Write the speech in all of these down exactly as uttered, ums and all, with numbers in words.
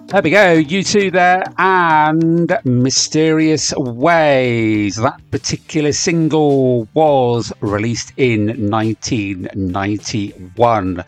There we go, U two there, and Mysterious Ways. That particular single was released in nineteen ninety-one,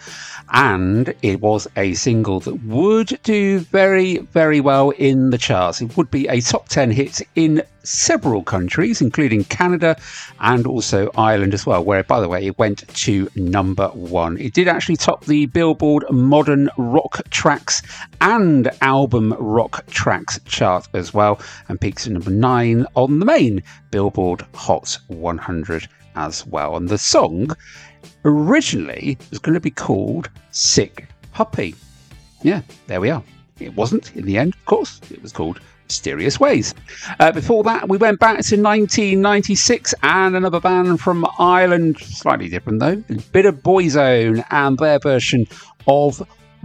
and it was a single that would do very, very well in the charts. It would be a top ten hit in several countries, including Canada and also Ireland as well, where, by the way, it went to number one. It did actually top the Billboard Modern Rock Tracks and Album Rock Tracks chart as well, and peaks at number nine on the main Billboard Hot one hundred as well. And the song originally was going to be called Sick Puppy. Yeah, there we are. It wasn't in the end, of course. It was called Mysterious Ways. Uh, before that, we went back to nineteen ninety-six and another band from Ireland, slightly different though, a bit of Boyzone and their version of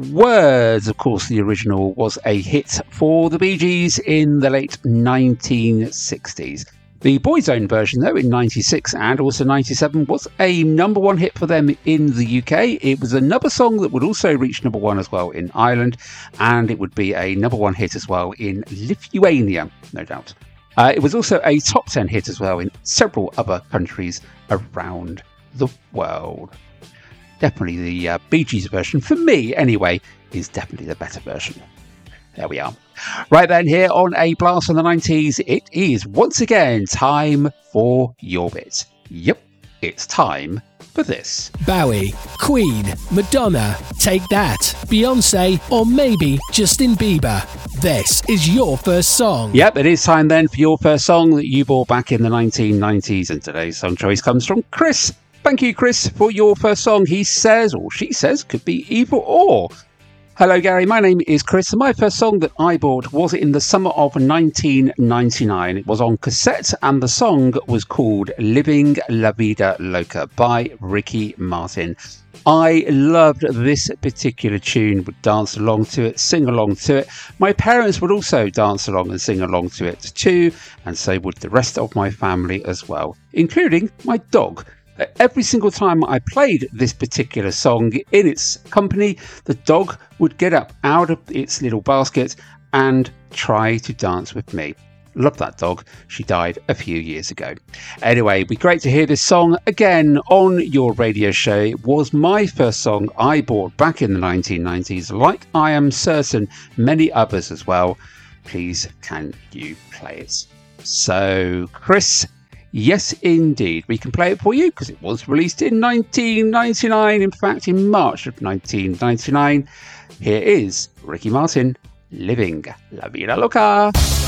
Words. Of course, the original was a hit for the Bee Gees in the late nineteen sixties. The Boyzone version, though, in ninety-six and also ninety-seven was a number one hit for them in the U K. It was another song that would also reach number one as well in Ireland, and it would be a number one hit as well in Lithuania, no doubt. Uh, it was also a top ten hit as well in several other countries around the world. Definitely the uh, Bee Gees version, for me anyway, is definitely the better version. There we are. Right then, here on A Blast from the nineties, it is once again time for your bit. Yep, it's time for this. Bowie, Queen, Madonna, Take That, Beyonce, or maybe Justin Bieber. This is your first song. Yep, it is time then for your first song that you bought back in the nineteen nineties, and today's song choice comes from Chris. Thank you, Chris, for your first song. He says, or she says, could be either or. Hello, Gary. My name is Chris, and my first song that I bought was in the summer of nineteen ninety-nine. It was on cassette, and the song was called Living La Vida Loca by Ricky Martin. I loved this particular tune, would dance along to it, sing along to it. My parents would also dance along and sing along to it too, and so would the rest of my family as well, including my dog. Every single time I played this particular song in its company, the dog would get up out of its little basket and try to dance with me. Love that dog. She died a few years ago. Anyway, it'd be great to hear this song again on your radio show. It was my first song I bought back in the nineteen nineties, like I am certain many others as well. Please, can you play it? So, Chris, yes, indeed. We can play it for you because it was released in nineteen ninety-nine. In fact, in March of nineteen ninety-nine. Here is Ricky Martin, Living La Vida Loca.